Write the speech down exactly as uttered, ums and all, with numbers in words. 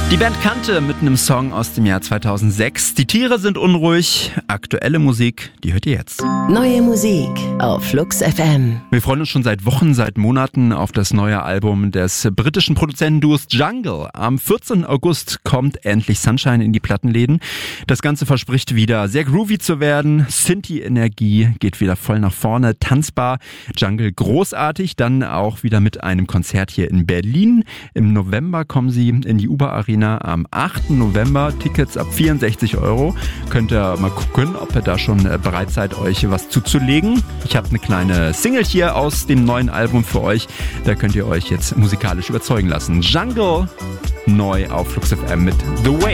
Die Band Kante mit einem Song aus dem Jahr zweitausendsechs. Die Tiere sind unruhig. Aktuelle Musik, die hört ihr jetzt. Neue Musik auf Flux F M. Wir freuen uns schon seit Wochen, seit Monaten auf das neue Album des britischen Produzentenduos Jungle. Am vierzehnten August kommt endlich Sunshine in die Plattenläden. Das Ganze verspricht wieder sehr groovy zu werden. Synthi-Energie geht wieder voll nach vorne, tanzbar. Jungle großartig, dann auch wieder mit einem Konzert hier in Berlin. Im November kommen sie in die Uber Arena am achten November. Tickets ab vierundsechzig Euro. Könnt ihr mal gucken, ob ihr da schon bereit seid, euch was zuzulegen. Ich habe eine kleine Single hier aus dem neuen Album für euch. Da könnt ihr euch jetzt musikalisch überzeugen lassen. Jungle neu auf Flux F M mit The Way.